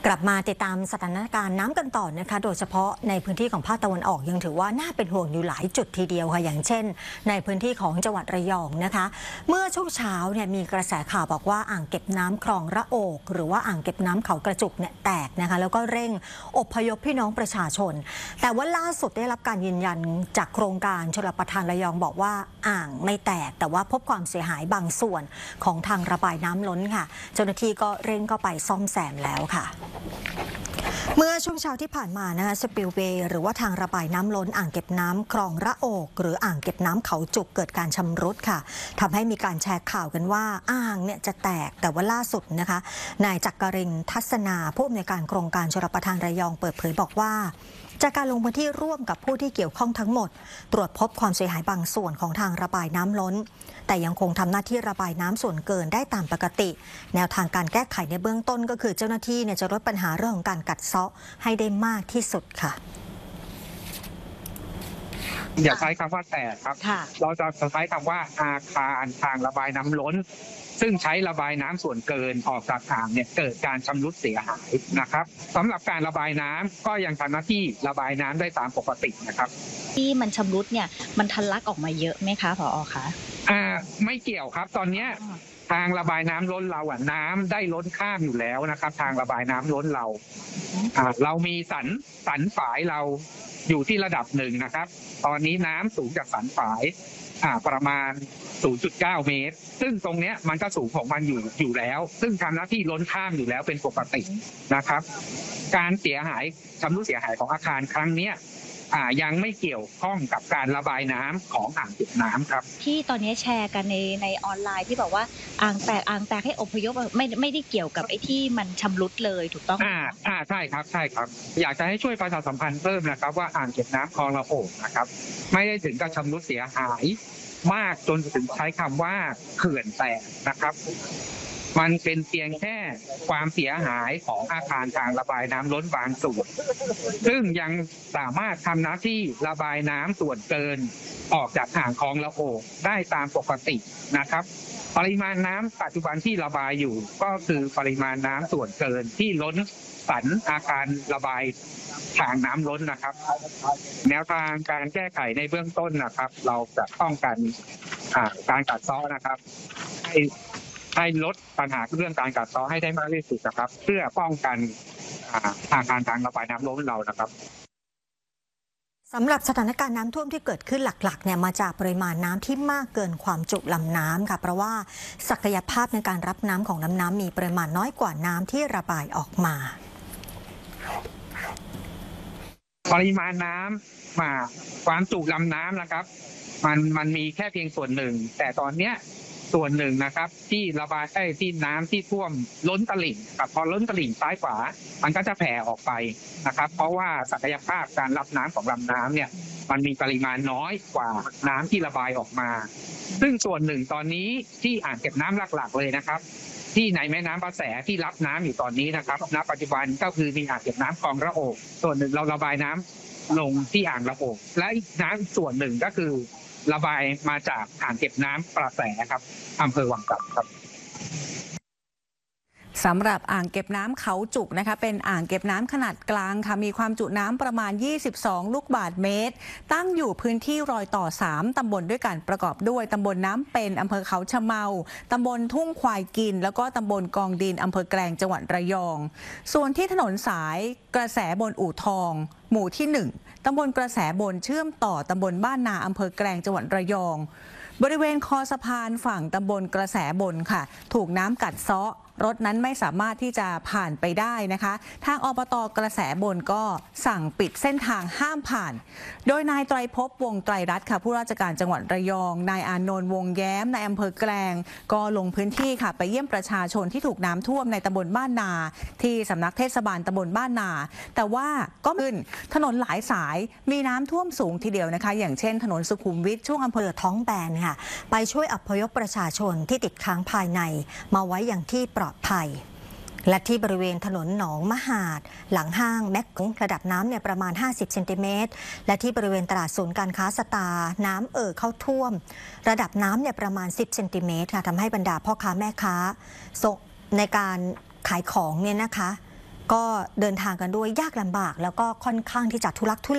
กลับมาติดตามสถานการณ์น้ำกันต่อนะคะโดยเฉพาะในพื้นที่ของภาคตะวันออกยังถือว่าน่าเป็นห่วงอยู่หลายจุดทีเดียวค่ะอย่างเช่นในพื้นที่ของจังหวัดระยองนะคะเมื่อช่วงเช้าเนี่ยมีกระแสข่าวบอกว่าอ่างเก็บน้ำคลองระโอกหรือว่าอ่างเก็บน้ำเขากระจุกเนี่ยแตกนะคะแล้วก็เร่งอพยพพี่น้องประชาชนแต่ว่าล่าสุดได้รับการยืนยันจากโครงการชลประทานระยองบอกว่าอ่างไม่แตกแต่ว่าพบความเสียหายบางส่วนของทางระบายน้ำล้นค่ะเจ้าหน้าที่ก็เร่งเข้าไปซ่อมแซมแล้วค่ะเมื่อช่วงเช้าที่ผ่านมานะคะสปิลเวย์หรือว่าทางระบายน้ำล้นอ่างเก็บน้ำคลองระโอกหรืออ่างเก็บน้ำเขาจุกเกิดการชำรุดค่ะทำให้มีการแชร์ข่าวกันว่าอ่างเนี่ยจะแตกแต่ว่าล่าสุดนะคะนายจักรินทร์ทัศนาผู้อำนวยการโครงการชลประทานระยองเปิดเผยบอกว่าจากการลงพื้นที่ร่วมกับผู้ที่เกี่ยวข้องทั้งหมดตรวจพบความเสียหายบางส่วนของทางระบายน้ำล้นแต่ยังคงทำหน้าที่ระบายน้ำส่วนเกินได้ตามปกติแนวทางการแก้ไขในเบื้องต้นก็คือเจ้าหน้าที่จะลดปัญหาเรื่องของการกัดเซาะให้ได้มากที่สุดค่ะอย่าใช้คำว่าแตกครับเราจะใช้คำว่าอาคารทางระบายน้ำล้นซึ่งใช้ระบายน้ำส่วนเกินออกจากอ่างเนี่ยเกิดการชำรุดเสียหายนะครับสำหรับการระบายน้ำก็ยังทำหน้าที่ระบายน้ำได้ตามปกตินะครับที่มันชำรุดเนี่ยมันทะลักออกมาเยอะไหมคะผอ.คะไม่เกี่ยวครับตอนนี้ทางระบายน้ำล้นเราน้ำได้ล้นข้ามอยู่แล้วนะครับทางระบายน้ำล้นเรามีสันฝายเราอยู่ที่ระดับหนึ่งนะครับตอนนี้น้ำสูงจากสันฝายประมาณ 0.9 เมตรซึ่งตรงนี้มันก็สูงของมันอยู่แล้วซึ่งทำหน้าที่ล้นข้ามอยู่แล้วเป็นปกตินะครับการเสียหายชำรุดเสียหายของอาคารครั้งนี้ยังไม่เกี่ยวข้องกับการระบายน้ำของอ่างเก็บน้ำครับที่ตอนนี้แชร์กันในออนไลน์ที่บอกว่าอ่างแตกให้อพยพไม่ได้เกี่ยวกับไอ้ที่มันชำรุดเลยถูกต้องใช่ครับอยากจะให้ช่วยประชาสัมพันธ์เพิ่มนะครับว่าอ่างเก็บน้ำคลองระโอกนะครับไม่ได้ถึงกับชำรุดเสียหายมากจนถึงใช้คำว่าเขื่อนแตกนะครับมันเป็นเพียงแค่ความเสียหายของอาคารทางระบายน้ำล้นบางส่วนซึ่งยังสามารถทำหน้าที่ระบายน้ำส่วนเกินออกจากอ่างคลองระโอกได้ตามปกตินะครับปริมาณน้ำปัจจุบันที่ระบายอยู่ก็คือปริมาณน้ำส่วนเกินที่ล้นสันอาคารระบายทางน้ำล้นนะครับแนวทางการแก้ไขในเบื้องต้นนะครับเราจะป้องกันการกัดเซาะนะครับให้ลดปัญหาเรื่องการกัดเซาะให้ได้มากที่สุดนะครับเพื่อป้องกันอาคารทางระบายน้ำล้นเรานะครับสำหรับสถานการณ์น้ำท่วมที่เกิดขึ้นหลักๆเนี่ยมาจากปริมาณน้ำที่มากเกินความจุลำน้ำค่ะเพราะว่าศักยภาพในการรับน้ำของลำน้ำมีปริมาณน้อยกว่าน้ำที่ระบายออกมาปริมาณน้ำความจุลำน้ำนะครับมันมีแค่เพียงส่วนหนึ่งแต่ตอนเนี้ยส่วนหนึ่งนะครับที่ระบายที่น้ำที่ท่วมล้นตลิ่งครับพอล้นตลิ่งซ้ายขวามันก็จะแผ่ออกไปนะครับเพราะว่าศักยภาพการรับน้ำของลำน้ำเนี่ยมันมีปริมาณน้อยกว่าน้ำที่ระบายออกมาซึ่งส่วนหนึ่งตอนนี้ที่อ่างเก็บน้ำหลักๆเลยนะครับที่ในแม่น้ำประแสที่รับน้ำอยู่ตอนนี้นะครับณปัจจุบันก็คือมีอ่างเก็บน้ำคลองระโอกส่วนหนึ่งเราระบายน้ำลงที่อ่างระโอกและอีกน้ำส่วนหนึ่งก็คือระบายมาจากอ่างเก็บน้ำประแสครับอำเภอวังกลับครับสำหรับอ่างเก็บน้ำเขาจุกนะคะเป็นอ่างเก็บน้ำขนาดกลางค่ะมีความจุน้ำประมาณ22ลูกบาศก์เมตรตั้งอยู่พื้นที่รอยต่อ3ตำบลด้วยกันประกอบด้วยตำบลน้ำเป็นอำเภอเขาชะเมาตำบลทุ่งควายกินแล้วก็ตำบลกองดินอำเภอแกลงจังหวัดระยองส่วนที่ถนนสายกระแสบนอู่ทองหมู่ที่1ตำบลกระแสบนเชื่อมต่อตำบลบ้านนาอำเภอแกลงจังหวัดระยองบริเวณคอสะพานฝั่งตำบลกระแสบนค่ะถูกน้ำกัดเซาะรถนั้นไม่สามารถที่จะผ่านไปได้นะคะทางอบต.กระแสบนก็สั่งปิดเส้นทางห้ามผ่านโดยนายไตรภพวงไตรรัตน์ค่ะผู้ราชการจังหวัดระยองนายอานนท์วงแย้มในอำเภอแกลงก็ลงพื้นที่ค่ะไปเยี่ยมประชาชนที่ถูกน้ำท่วมในตำบลบ้านนาที่สำนักเทศบาลตำบลบ้านนาแต่ว่าก็ขึ้นถนนหลายสายมีน้ำท่วมสูงทีเดียวนะคะอย่างเช่นถนนสุขุมวิทช่วงอำเภอท้องแบนค่ะไปช่วยอพยพประชาชนที่ติดค้างภายในมาไว้อย่างที่ปลอดภัยและที่บริเวณถนนหนองมหาดหลังห้างแม็กระดับน้ำเนี่ยประมาณ50เซนติเมตรและที่บริเวณตลาดศูนย์การค้าสตาร์น้ำเข้าท่วมระดับน้ำเนี่ยประมาณ10เซนติเมตรค่ะทำให้บรรดาพ่อค้าแม่ค้าในการขายของเนี่ยนะคะก็เดินทางกันด้วยยากลำบากแล้วก็ค่อนข้างที่จะทุลักทุเล